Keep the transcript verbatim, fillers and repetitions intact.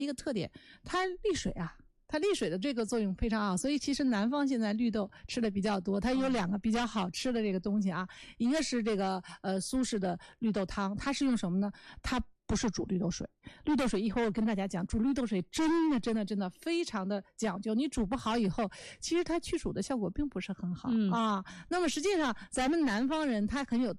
一个特点，它利水啊。它利水的这个作用非常好，所以其实南方现在绿豆吃的比较多。它有两个比较好吃的这个东西啊，一个是这个呃苏式的绿豆汤，它是用什么呢？它不是煮绿豆水，绿豆水一会儿我跟大家讲，煮绿豆水真的真的真的非常的讲究，你煮不好以后，其实它去暑的效果并不是很好、嗯、啊。那么实际上咱们南方人他很有